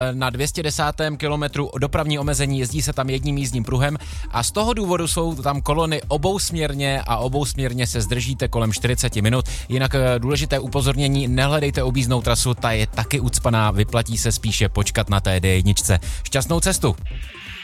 na 210. kilometru dopravní omezení, jezdí se tam jedním jízdním pruhem a z toho důvodu jsou tam kolony obousměrně a obousměrně se zdržíte kolem 40 minut. Jinak důležité upozornění, nehledejte objízdnou trasu, ta je taky ucpaná, vyplatí se spíše počkat na té D1. Šťastnou cestu!